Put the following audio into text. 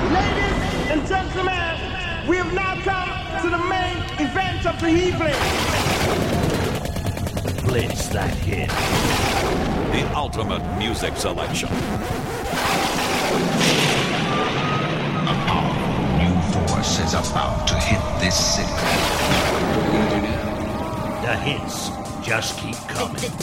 Ladies and gentlemen, we have now come to the main event of the evening. Blitz that hit. The ultimate music selection. A powerful new force is about to hit this city. The hits just keep coming.